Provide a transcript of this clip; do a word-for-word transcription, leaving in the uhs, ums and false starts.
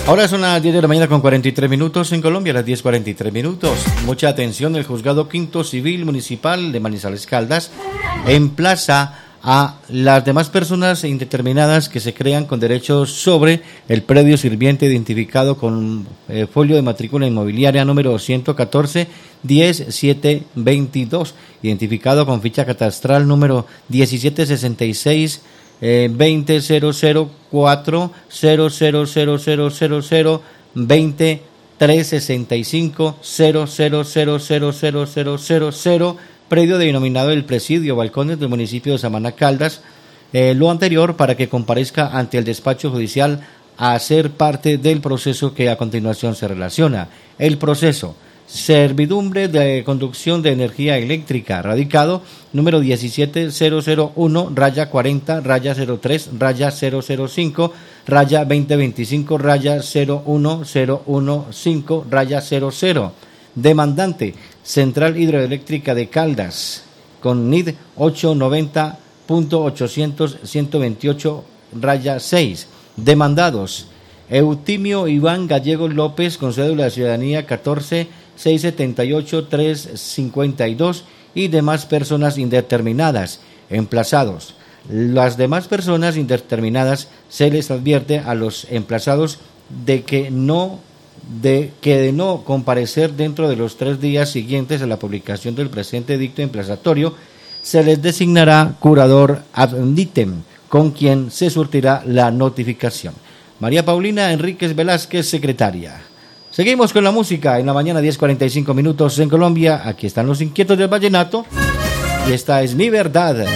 Ahora son las diez de la mañana con cuarenta y tres minutos en Colombia, las diez cuarenta y tres minutos. Mucha atención, el Juzgado Quinto Civil Municipal de Manizales Caldas emplaza a las demás personas indeterminadas que se crean con derechos sobre el predio sirviente identificado con eh, folio de matrícula inmobiliaria número ciento catorce diez siete veintidós, identificado con ficha catastral número diecisiete sesenta y seis Eh, veinte cero cero cuatro cero cero cero cero cero cero veinte tres sesenta y cinco cero cero cero cero cero cero cero cero, predio denominado El Presidio Balcones del municipio de Samaná Caldas. Eh, lo anterior para que comparezca ante el despacho judicial a ser parte del proceso que a continuación se relaciona. El proceso: servidumbre de conducción de energía eléctrica, radicado número diecisiete cero cero uno raya cuarenta raya cero tres raya cero cero cinco raya veinte veinticinco raya cero uno cero uno cinco raya cero cero. Demandante: Central Hidroeléctrica de Caldas, con N I D ochocientos noventa punto ochocientos ciento veintiocho raya seis. Demandados: Eutimio Iván Gallego López, con cédula de ciudadanía catorce seiscientos setenta y ocho trescientos cincuenta y dos, y demás personas indeterminadas. Emplazados: las demás personas indeterminadas se les advierte a los emplazados de que no de que de no comparecer dentro de los tres días siguientes a la publicación del presente edicto emplazatorio, se les designará curador ad litem, con quien se surtirá la notificación. María Paulina Enríquez Velázquez, secretaria. Seguimos con la música en la mañana, diez cuarenta y cinco minutos en Colombia. Aquí están los inquietos del vallenato y esta es Mi Verdad.